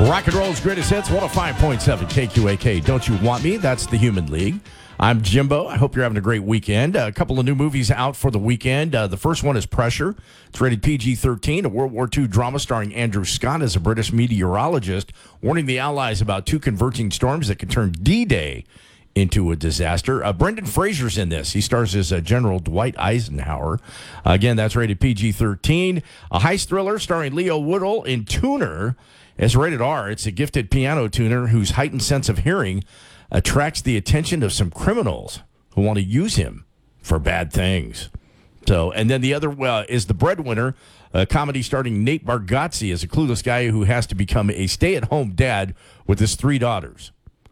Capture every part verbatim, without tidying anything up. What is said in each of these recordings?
Rock and roll's greatest hits, one oh five point seven K Q A K. Don't You Want Me? That's the Human League. I'm Jimbo. I hope you're having a great weekend. A couple of new movies out for the weekend. Uh, the first one is Pressure. It's rated P G thirteen, a World War Two drama starring Andrew Scott as a British meteorologist, warning the Allies about two converging storms that could turn D-Day into a disaster. Uh, Brendan Fraser's in this. He stars as uh, General Dwight Eisenhower. Uh, again, that's rated P G thirteen. A heist thriller starring Leo Woodall in Tuner. It's rated R. It's a gifted piano tuner whose heightened sense of hearing attracts the attention of some criminals who want to use him for bad things. So, and then the other uh, is The Breadwinner, a comedy starring Nate Bargatze as a clueless guy who has to become a stay-at-home dad with his three daughters.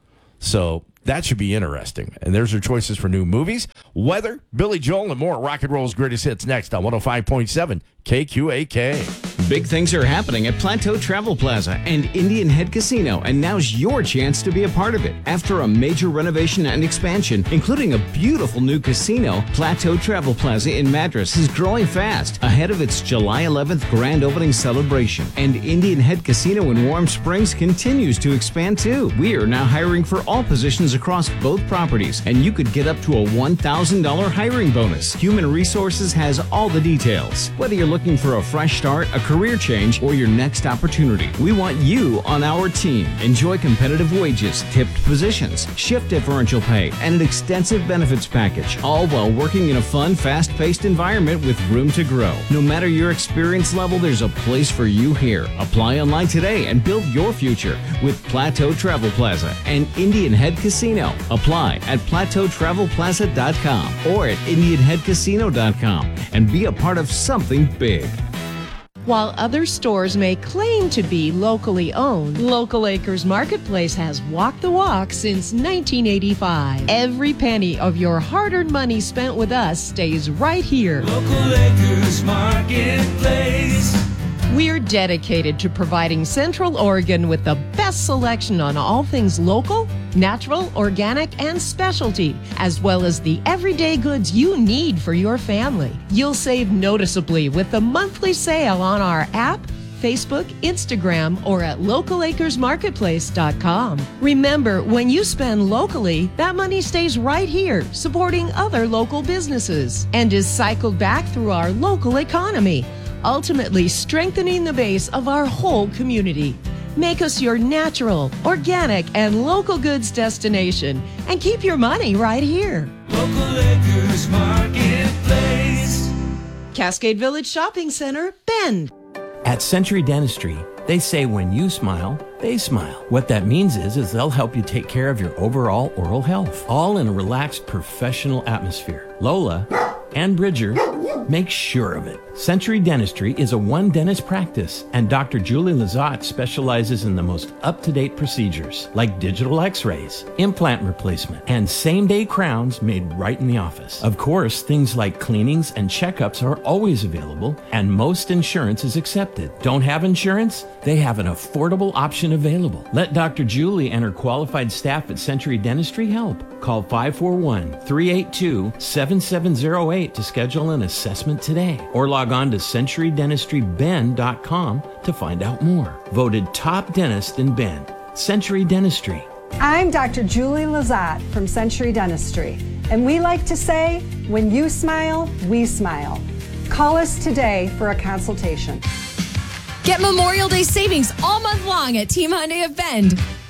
So that should be interesting. And there's your choices for new movies. Weather, Billy Joel, and more. Rock and roll's greatest hits next on one oh five point seven K Q A K. Big things are happening at Plateau Travel Plaza and Indian Head Casino, and now's your chance to be a part of it. After a major renovation and expansion, including a beautiful new casino, Plateau Travel Plaza in Madras is growing fast ahead of its July eleventh grand opening celebration. And Indian Head Casino in Warm Springs continues to expand too. We are now hiring for all positions across both properties, and you could get up to a one thousand dollars hiring bonus. Human Resources has all the details. Whether you're looking for a fresh start, a career change, or your next opportunity, we want you on our team. Enjoy competitive wages, tipped positions, shift differential pay, and an extensive benefits package, all while working in a fun, fast-paced environment with room to grow. No matter your experience level, there's a place for you here. Apply online today and build your future with Plateau Travel Plaza and Indian Head Casino. Apply at plateau travel plaza dot com or at indian head casino dot com and be a part of something big. While other stores may claim to be locally owned, Local Acres Marketplace has walked the walk since nineteen eighty-five. Every penny of your hard-earned money spent with us stays right here. Local Acres Marketplace. We're dedicated to providing Central Oregon with the best selection on all things local, natural, organic, and specialty, as well as the everyday goods you need for your family. You'll save noticeably with the monthly sale on our app, Facebook, Instagram, or at local acres marketplace dot com. Remember, when you spend locally, that money stays right here, supporting other local businesses, and is cycled back through our local economy, ultimately strengthening the base of our whole community. Make us your natural, organic, and local goods destination, and keep your money right here. Local Acres Marketplace. Cascade Village Shopping Center, Bend. At Century Dentistry, they say when you smile, they smile. What that means is, is they'll help you take care of your overall oral health, all in a relaxed, professional atmosphere. Lola and Bridger make sure of it. Century Dentistry is a one-dentist practice, and Doctor Julie Lazat specializes in the most up-to-date procedures, like digital x-rays, implant replacement, and same-day crowns made right in the office. Of course, things like cleanings and checkups are always available, and most insurance is accepted. Don't have insurance? They have an affordable option available. Let Doctor Julie and her qualified staff at Century Dentistry help. Call five four one, three eight two, seven seven zero eight to schedule an assessment today, or log on to century dentistry bend dot com to find out more. Voted top dentist in Bend. Century Dentistry. I'm Doctor Julie Lazat from Century Dentistry, and we like to say, when you smile, we smile. Call us today for a consultation. Get Memorial Day savings all month long at Team Hyundai of Bend.